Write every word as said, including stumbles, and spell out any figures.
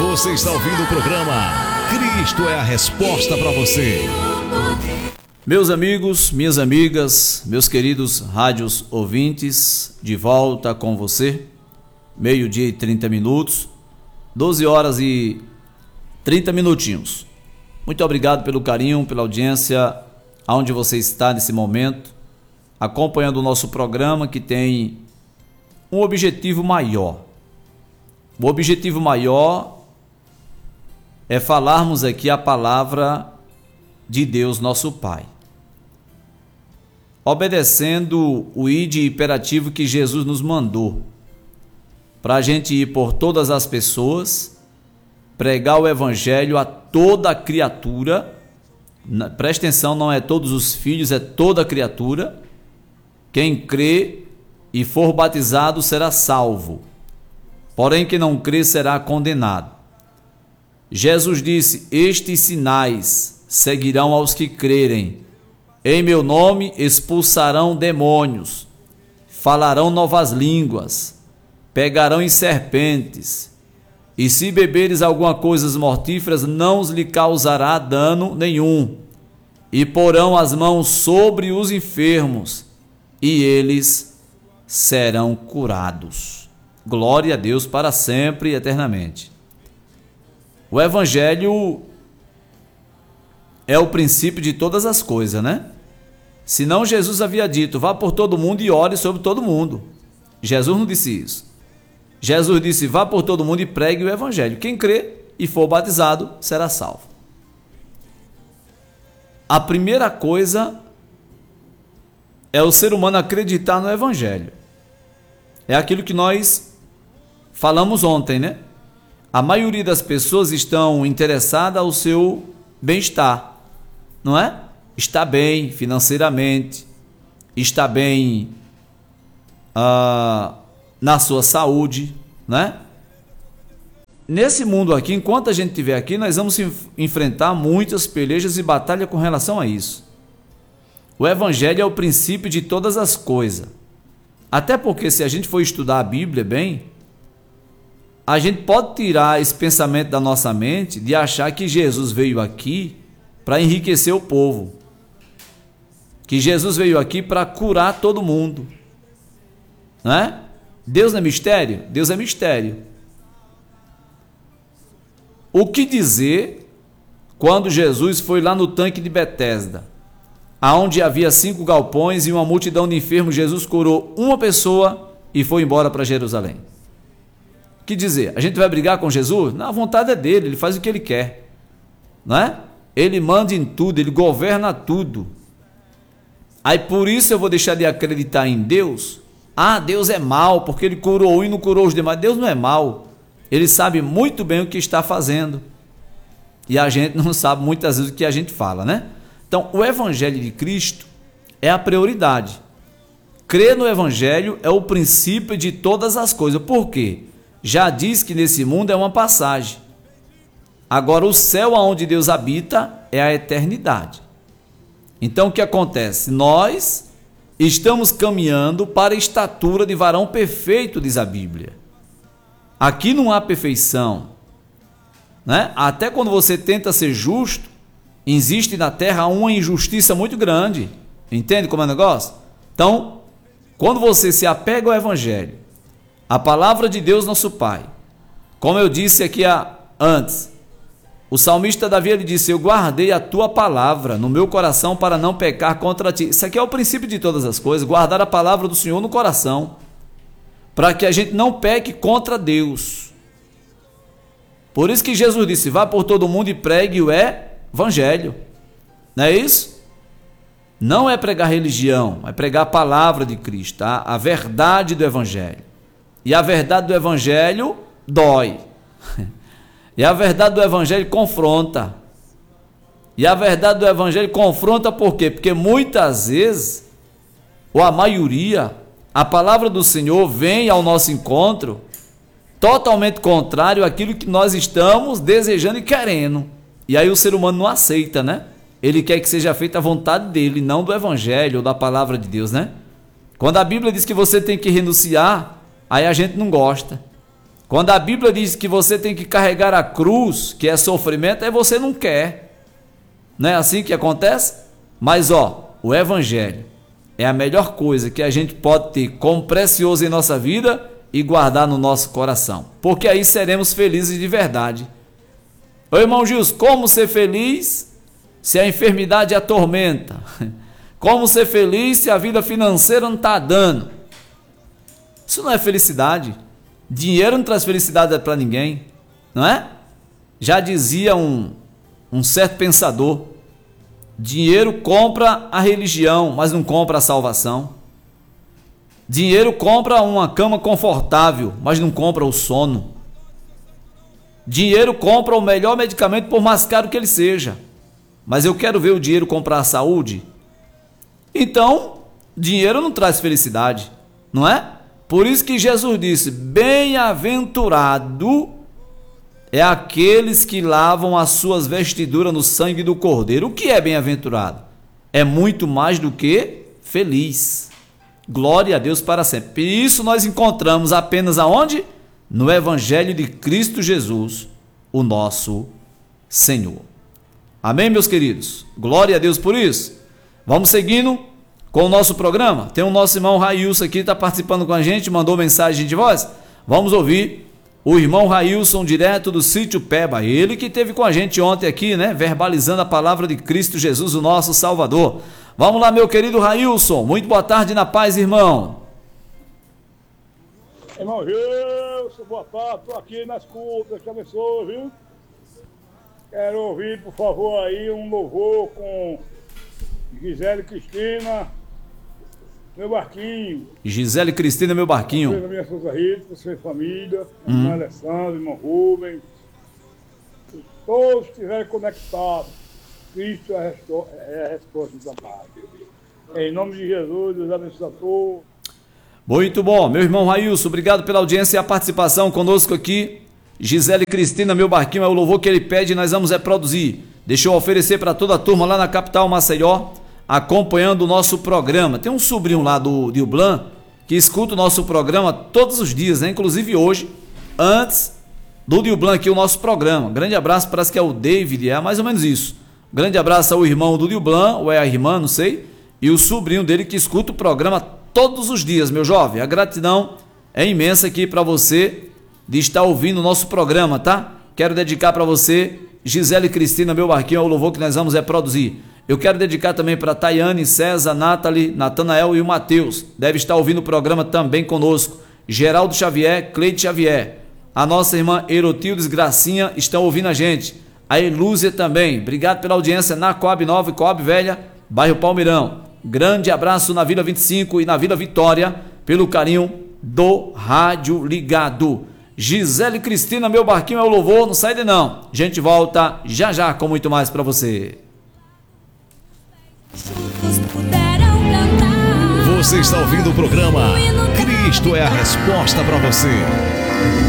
Você está ouvindo o programa Cristo é a Resposta para você. Meus amigos, minhas amigas, meus queridos rádios ouvintes, de volta com você, meio-dia e trinta minutos, doze horas e trinta minutinhos. Muito obrigado pelo carinho, pela audiência, aonde você está nesse momento, acompanhando o nosso programa que tem um objetivo maior. O objetivo maior é falarmos aqui a palavra de Deus nosso Pai, obedecendo o ide imperativo que Jesus nos mandou, para a gente ir por todas as pessoas, pregar o evangelho a toda criatura. Presta atenção, não é todos os filhos, é toda criatura. Quem crê e for batizado será salvo, porém quem não crê será condenado. Jesus disse: estes sinais seguirão aos que crerem. Em meu nome expulsarão demônios, falarão novas línguas, pegarão em serpentes, e se beberes alguma coisa mortíferas, não lhe causará dano nenhum, e porão as mãos sobre os enfermos, e eles serão curados. Glória a Deus para sempre e eternamente. O evangelho é o princípio de todas as coisas, né? Senão Jesus havia dito: vá por todo mundo e ore sobre todo mundo. Jesus não disse isso. Jesus disse: vá por todo mundo e pregue o evangelho. Quem crê e for batizado será salvo. A primeira coisa é o ser humano acreditar no evangelho. É aquilo que nós falamos ontem, né? A maioria das pessoas estão interessadas ao seu bem-estar, não é? Está bem financeiramente, está bem ah, na sua saúde, né? Nesse mundo aqui, enquanto a gente estiver aqui, nós vamos enfrentar muitas pelejas e batalhas com relação a isso. O evangelho é o princípio de todas as coisas. Até porque, se a gente for estudar a Bíblia bem, a gente pode tirar esse pensamento da nossa mente de achar que Jesus veio aqui para enriquecer o povo, que Jesus veio aqui para curar todo mundo, não é? Deus não é mistério? Deus é mistério. O que dizer quando Jesus foi lá no tanque de Betesda, aonde havia cinco galpões e uma multidão de enfermos? Jesus curou uma pessoa e foi embora para Jerusalém. Que dizer? A gente vai brigar com Jesus? Não, a vontade é dele, ele faz o que ele quer, não é? Ele manda em tudo, ele governa tudo. Aí por isso eu vou deixar de acreditar em Deus? Ah, Deus é mau porque ele curou um e não curou os demais. Deus não é mau, ele sabe muito bem o que está fazendo, e a gente não sabe muitas vezes o que a gente fala, né? Então o evangelho de Cristo é a prioridade. Crer no evangelho é o princípio de todas as coisas. Por quê? Já diz que nesse mundo é uma passagem. Agora o céu aonde Deus habita é a eternidade. Então o que acontece? Nós estamos caminhando para a estatura de varão perfeito, diz a Bíblia. Aqui não há perfeição, né? Até quando você tenta ser justo, existe na terra uma injustiça muito grande. Entende como é o negócio? Então, quando você se apega ao evangelho, a palavra de Deus nosso Pai, como eu disse aqui antes, o salmista Davi, ele disse: eu guardei a tua palavra no meu coração para não pecar contra ti. Isso aqui é o princípio de todas as coisas, guardar a palavra do Senhor no coração, para que a gente não peque contra Deus. Por isso que Jesus disse: vá por todo mundo e pregue o evangelho. Não é isso? Não é pregar religião, é pregar a palavra de Cristo, tá? A verdade do evangelho. E a verdade do evangelho dói. E a verdade do evangelho confronta. E a verdade do evangelho confronta por quê? Porque muitas vezes, ou a maioria, a palavra do Senhor vem ao nosso encontro totalmente contrário àquilo que nós estamos desejando e querendo. E aí o ser humano não aceita, né? Ele quer que seja feita a vontade dele, não do evangelho ou da palavra de Deus, né? Quando a Bíblia diz que você tem que renunciar, aí a gente não gosta. Quando a Bíblia diz que você tem que carregar a cruz, que é sofrimento, é você não quer. Não é assim que acontece? Mas ó, o Evangelho é a melhor coisa que a gente pode ter como precioso em nossa vida e guardar no nosso coração. Porque aí seremos felizes de verdade. Ô irmão Gils, como ser feliz se a enfermidade atormenta? Como ser feliz se a vida financeira não está dando? Isso não é felicidade. Dinheiro não traz felicidade para ninguém, não é? Já dizia um, um certo pensador, dinheiro compra a religião, mas não compra a salvação. Dinheiro compra uma cama confortável, mas não compra o sono. Dinheiro compra o melhor medicamento, por mais caro que ele seja. Mas eu quero ver o dinheiro comprar a saúde. Então, dinheiro não traz felicidade, não é? Por isso que Jesus disse, bem-aventurado é aqueles que lavam as suas vestiduras no sangue do Cordeiro. O que é bem-aventurado? É muito mais do que feliz. Glória a Deus para sempre. E isso nós encontramos apenas aonde? No Evangelho de Cristo Jesus, o nosso Senhor. Amém, meus queridos? Glória a Deus por isso. Vamos seguindo com o nosso programa. Tem o nosso irmão Railson aqui, está participando com a gente, mandou mensagem de voz. Vamos ouvir o irmão Railson, direto do sítio Peba, ele que esteve com a gente ontem aqui, né, verbalizando a palavra de Cristo Jesus, o nosso Salvador. Vamos lá, meu querido Railson, muito boa tarde na paz, irmão. Irmão Gilson, boa tarde, estou aqui na escuta, Deus te abençoe, viu? Quero ouvir, por favor, aí um louvor com Gisele Cristina, meu barquinho. Gisele Cristina, meu barquinho. Você, minha esposa Rita, sua família, hum. irmã Alessandra, irmão Rubem. Todos estiverem conectados. Cristo é a, resto- é a resposta da paz. Em nome de Jesus, Deus abençoe a todos. Muito bom, meu irmão Railson, obrigado pela audiência e a participação conosco aqui. Gisele Cristina, meu barquinho, é o louvor que ele pede e nós vamos reproduzir. Deixa eu oferecer para toda a turma lá na capital Maceió, acompanhando o nosso programa. Tem um sobrinho lá do Dilblan que escuta o nosso programa todos os dias, né? Inclusive hoje, antes do Dilblan aqui, o nosso programa. Grande abraço, parece que é o David, é mais ou menos isso. Grande abraço ao irmão do Dilblan, ou é a irmã, não sei, e o sobrinho dele que escuta o programa todos os dias, meu jovem. A gratidão é imensa aqui para você de estar ouvindo o nosso programa, tá? Quero dedicar para você, Gisele Cristina, meu barquinho, é o louvor que nós vamos reproduzir. Eu quero dedicar também para Tayane, César, Nathalie, Natanael e o Matheus. Deve estar ouvindo o programa também conosco. Geraldo Xavier, Cleide Xavier. A nossa irmã Erotildes Gracinha estão ouvindo a gente. A Elúzia também. Obrigado pela audiência na Coab Nova e Coab Velha, bairro Palmeirão. Grande abraço na Vila vinte e cinco e na Vila Vitória, pelo carinho do Rádio Ligado. Gisele Cristina, meu barquinho, é o louvor, não sai de não. A gente volta já já com muito mais para você. Você está ouvindo o programa Cristo é a Resposta para você.